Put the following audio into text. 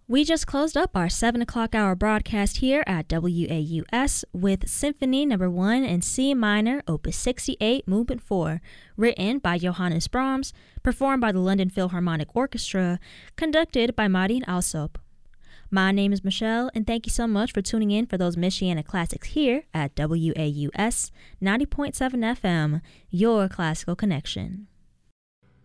We just closed up our 7 o'clock hour broadcast here at WAUS with Symphony No. 1 in C minor, Opus 68, Movement 4, written by Johannes Brahms, performed by the London Philharmonic Orchestra, conducted by Martin Alsop. My name is Michelle, and thank you so much for tuning in for those Michiana classics here at WAUS 90.7 FM, your classical connection.